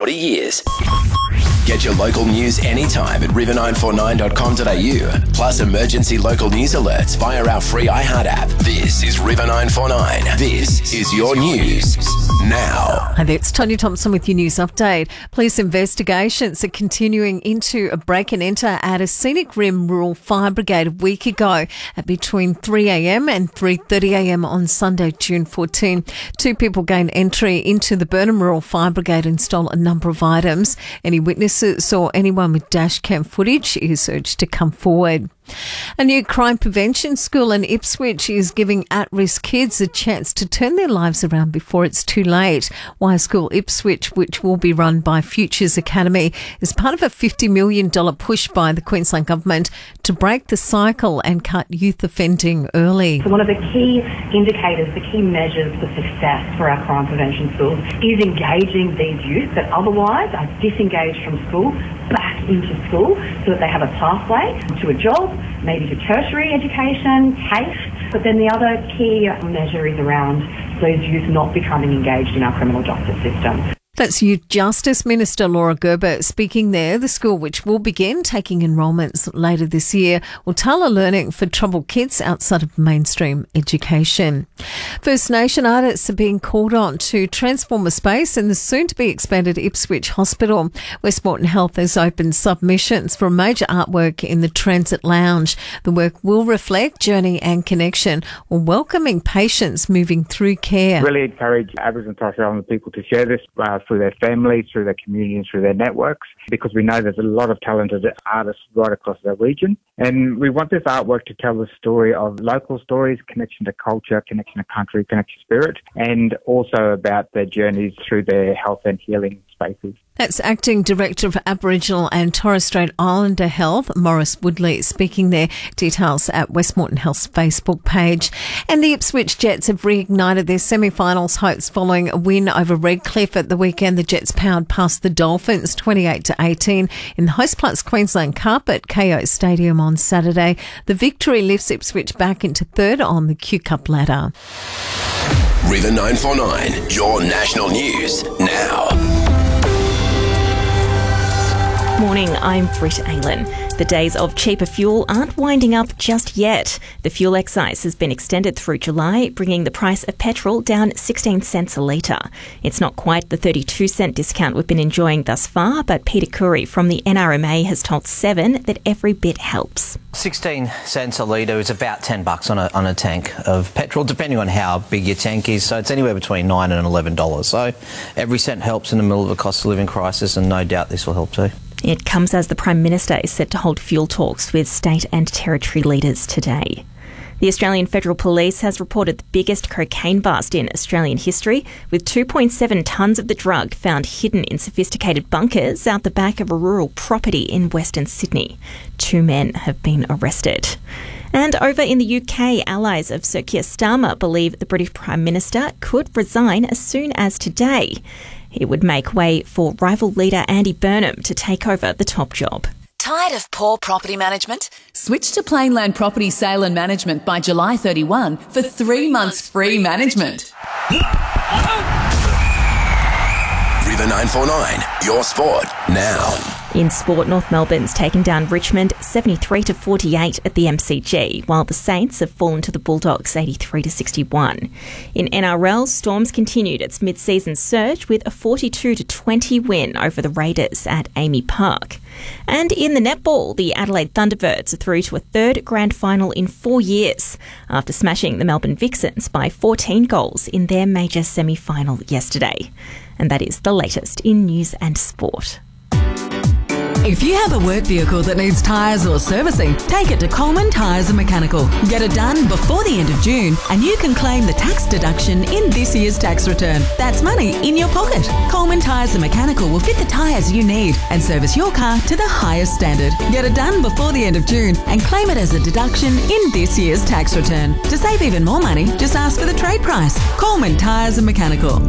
40 years. Get your local news anytime at river949.com.au. Plus emergency local news alerts via our free iHeart app. This is River 949. This is your news now. Hi there, it's Tanya Thompson with your news update. Police investigations are continuing into a break and enter at a Scenic Rim Rural Fire Brigade a week ago at between 3am and 3:30am on Sunday, June 14. Two people gained entry into the Burnham Rural Fire Brigade and stole a number of items. Any witnesses or anyone with dash cam footage is urged to come forward. A new crime prevention school in Ipswich is giving at-risk kids a chance to turn their lives around before it's too late. Wire School Ipswich, which will be run by Futures Academy, is part of a $50 million push by the Queensland Government to break the cycle and cut youth offending early. So one of the key indicators, the key measures for success for our crime prevention schools is engaging these youth that otherwise are disengaged from school back into school so that they have a pathway to a job, maybe to tertiary education, TAFE. But then the other key measure is around those youth not becoming engaged in our criminal justice system. That's Youth Justice Minister Laura Gerber speaking there. The school, which will begin taking enrolments later this year, will tailor learning for troubled kids outside of mainstream education. First Nation artists are being called on to transform a space in the soon-to-be expanded Ipswich Hospital. Westmoreton Health has opened submissions for a major artwork in the Transit Lounge. The work will reflect journey and connection while welcoming patients moving through care. Really encourage Aboriginal and Torres Strait Islander people to share this through their families, through their communities, through their networks, because we know there's a lot of talented artists right across the region. And we want this artwork to tell the story of local stories, connection to culture, connection to country, connection to spirit, and also about their journeys through their health and healing spaces. That's Acting Director of Aboriginal and Torres Strait Islander Health, Morris Woodley, speaking there. Details at Westmoreton Health's Facebook page. And the Ipswich Jets have reignited their semi-finals hopes following a win over Redcliffe at the weekend. The Jets powered past the Dolphins 28-18 in the Host Plus Queensland Cup at KO Stadium on Saturday. The victory lifts Ipswich back into third on the Q Cup ladder. River 949, your national news now. Morning, I'm Britt Aylan. The days of cheaper fuel aren't winding up just yet. The fuel excise has been extended through July, bringing the price of petrol down 16 cents a litre. It's not quite the 32-cent discount we've been enjoying thus far, but Peter Curry from the NRMA has told Seven that every bit helps. 16 cents a litre is about $10 on a tank of petrol, depending on how big your tank is. So it's anywhere between $9 and $11. So every cent helps in the middle of a cost of living crisis, and no doubt this will help too. It comes as the Prime Minister is set to hold fuel talks with state and territory leaders today. The Australian Federal Police has reported the biggest cocaine bust in Australian history, with 2.7 tonnes of the drug found hidden in sophisticated bunkers out the back of a rural property in Western Sydney. 2 men have been arrested. And over in the UK, allies of Sir Keir Starmer believe the British Prime Minister could resign as soon as today. It would make way for rival leader Andy Burnham to take over the top job. Tired of poor property management? Switch to Plainland Property Sale and Management by July 31 for 3 months free management. River 949, your sport now. In sport, North Melbourne's taken down Richmond 73-48 at the MCG, while the Saints have fallen to the Bulldogs 83-61. In NRL, Storms continued its mid-season surge with a 42-20 win over the Raiders at Amy Park. And in the netball, the Adelaide Thunderbirds are through to a third grand final in 4 years after smashing the Melbourne Vixens by 14 goals in their major semi-final yesterday. And that is the latest in news and sport. If you have a work vehicle that needs tyres or servicing, take it to Coleman Tyres and Mechanical. Get it done before the end of June and you can claim the tax deduction in this year's tax return. That's money in your pocket. Coleman Tyres and Mechanical will fit the tyres you need and service your car to the highest standard. Get it done before the end of June and claim it as a deduction in this year's tax return. To save even more money, just ask for the trade price. Coleman Tyres and Mechanical.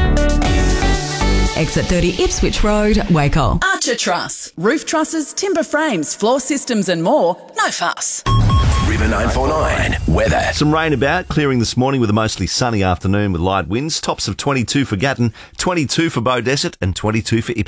Exit 30 Ipswich Road, Waco. Archer Truss. Roof trusses, timber frames, floor systems and more. No fuss. River 949 weather. Some rain about, clearing this morning with a mostly sunny afternoon with light winds. Tops of 22 for Gatton, 22 for Beaudesert and 22 for Ipswich.